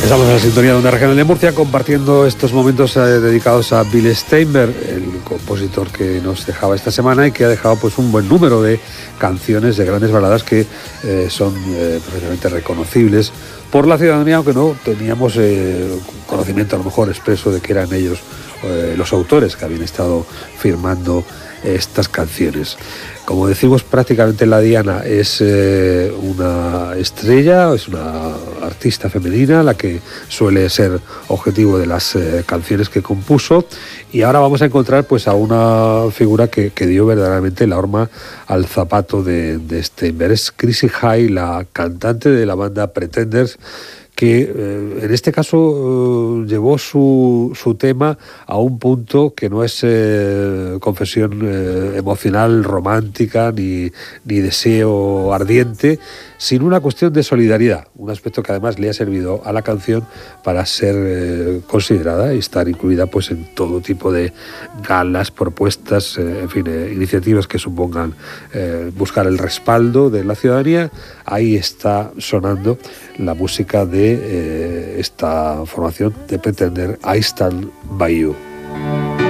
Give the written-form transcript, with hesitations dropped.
Estamos en la sintonía de Onda Regional de Murcia, compartiendo estos momentos dedicados a Bill Steinberg, el compositor que nos dejaba esta semana y que ha dejado pues un buen número de canciones, de grandes baladas que son perfectamente reconocibles por la ciudadanía, aunque no teníamos conocimiento a lo mejor expreso de que eran ellos los autores que habían estado firmando estas canciones. Como decimos, prácticamente la Diana es una estrella, es una artista femenina, la que suele ser objetivo de las canciones que compuso, y ahora vamos a encontrar pues a una figura que dio verdaderamente la horma al zapato de Steinberg. Es Chrissie Hynde, la cantante de la banda Pretenders, que en este caso llevó su tema a un punto que no es confesión emocional, romántica, ni deseo ardiente, sino una cuestión de solidaridad, un aspecto que además le ha servido a la canción para ser considerada y estar incluida pues en todo tipo de galas, propuestas, en fin, iniciativas que supongan buscar el respaldo de la ciudadanía. Ahí está sonando la música de esta formación de Pretender, I Stand By You.